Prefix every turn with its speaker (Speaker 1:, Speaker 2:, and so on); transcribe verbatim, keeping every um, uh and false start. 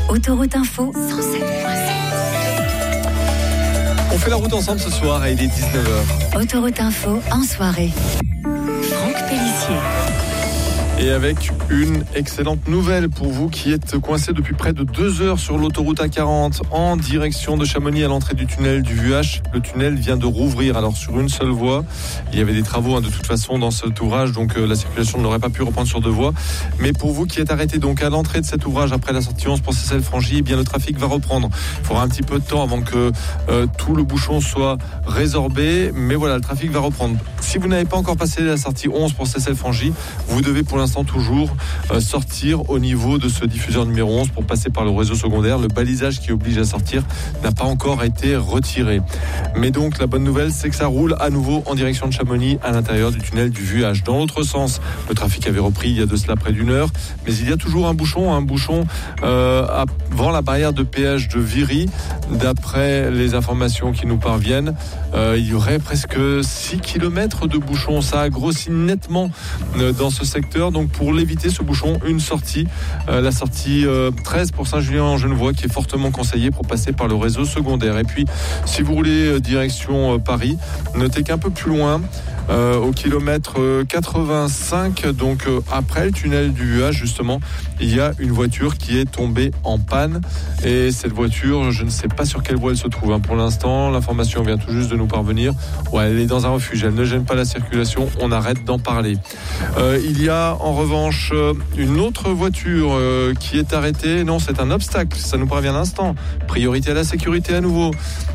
Speaker 1: Autoroute Info, cent sept virgule sept.
Speaker 2: On fait la route ensemble ce soir et il est dix-neuf heures.
Speaker 1: Autoroute Info en soirée. Franck Pellissier.
Speaker 2: Et avec une excellente nouvelle pour vous qui êtes coincé depuis près de deux heures sur l'autoroute A quarante en direction de Chamonix à l'entrée du tunnel du Vuache. Le tunnel vient de rouvrir, alors sur une seule voie. Il y avait des travaux hein, de toute façon dans cet ouvrage, donc euh, la circulation n'aurait pas pu reprendre sur deux voies. Mais pour vous qui êtes arrêté donc à l'entrée de cet ouvrage après la sortie onze pour Seyssel Frangy, eh bien le trafic va reprendre. Il faudra un petit peu de temps avant que euh, tout le bouchon soit résorbé, mais voilà, le trafic va reprendre. Si vous n'avez pas encore passé la sortie onze pour Seyssel Frangy, vous devez pour l'instant toujours euh, sortir au niveau de ce diffuseur numéro onze pour passer par le réseau secondaire. Le balisage qui oblige à sortir n'a pas encore été retiré. Mais donc la bonne nouvelle, c'est que ça roule à nouveau en direction de Chamonix à l'intérieur du tunnel du Vuache. Dans l'autre sens, le trafic avait repris il y a de cela près d'une heure, mais il y a toujours un bouchon, un bouchon euh, avant la barrière de péage de Viry. D'après les informations qui nous parviennent, euh, il y aurait presque six kilomètres de bouchon. Ça a grossi nettement euh, dans ce secteur. Donc pour l'éviter ce bouchon, une sortie, euh, la sortie euh, treize pour Saint-Julien-en-Genevois qui est fortement conseillée pour passer par le réseau secondaire. Et puis si vous roulez euh, direction euh, Paris, notez qu'un peu plus loin, Euh, au kilomètre quatre-vingt-cinq, donc euh, après le tunnel du Vuache justement, il y a une voiture qui est tombée en panne et cette voiture, je ne sais pas sur quelle voie elle se trouve hein. Pour l'instant, l'information vient tout juste de nous parvenir. Ouais, elle est dans un refuge, elle ne gêne pas la circulation, on arrête d'en parler. Euh, il y a en revanche une autre voiture euh, qui est arrêtée. Non, c'est un obstacle, ça nous parvient à l'instant. Priorité à la sécurité à nouveau.